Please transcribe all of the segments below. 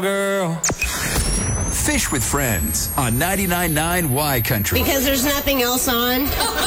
Girl. Fish with Friends on 99.9 Y Country. Because there's nothing else on.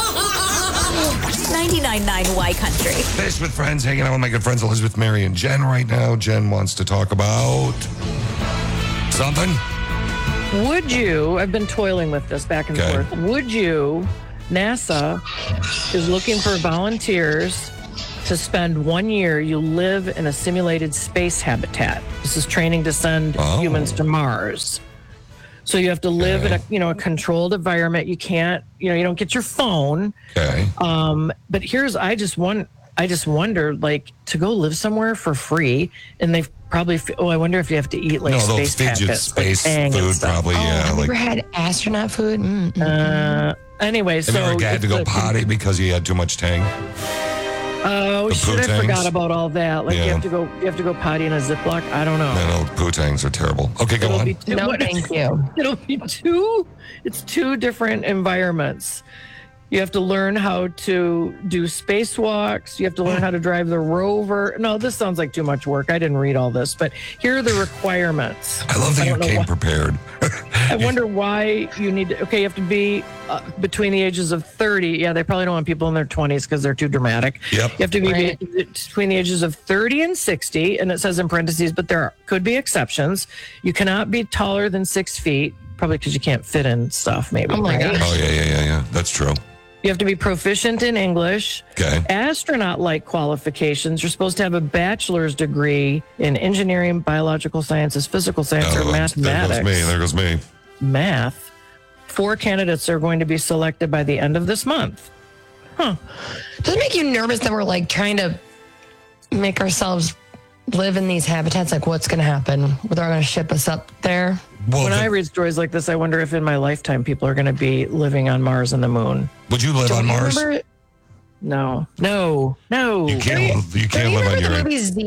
99.9 Y Country. Fish with Friends, hanging out with my good friends Elizabeth, Mary, and Jen right now. Jen wants to talk about something. Would you, I've been toiling with this back and forth. Would you, NASA is looking for volunteers to spend 1 year, you live in a simulated space habitat. This is training to send humans to Mars. So you have to live in a controlled environment. You can't, you don't get your phone. Okay. But I just wonder, like, to go live somewhere for free, and they've probably, I wonder if you have to eat like space packets, space like food, probably. Have you ever had astronaut food? Anyway, have you ever had to go potty because you had too much tang? Oh, shit! I forgot about all that. Like you have to go potty in a Ziploc. I don't know. No, poo tangs are terrible. Okay, go on. No, thank you. It'll be two different environments. You have to learn how to do spacewalks. You have to learn how to drive the rover. No, this sounds like too much work. I didn't read all this, but here are the requirements. I love that you came prepared. I wonder why you need to, you have to be between the ages of 30. Yeah, they probably don't want people in their 20s because they're too dramatic. Yep. You have to be between the ages of 30 and 60, and it says in parentheses, but there could be exceptions. You cannot be taller than 6 feet, probably because you can't fit in stuff, maybe. Oh, my gosh. Oh, yeah. That's true. You have to be proficient in English. Okay. Astronaut-like qualifications. You're supposed to have a bachelor's degree in engineering, biological sciences, physical science, or mathematics. There goes me. Math. 4 candidates are going to be selected by the end of this month. Does it make you nervous that we're like trying to make ourselves live in these habitats? Like, what's going to happen? They're going to ship us up there? Well, when I read stories like this, I wonder if in my lifetime people are going to be living on Mars and the moon. Would you live on Mars? No. You can't live on your...